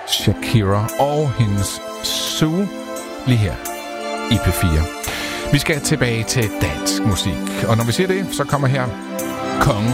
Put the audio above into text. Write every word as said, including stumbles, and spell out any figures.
Shakira og hendes Sue lige her i P fire. Vi skal tilbage til dansk musik, og når vi siger det, så kommer her Kongen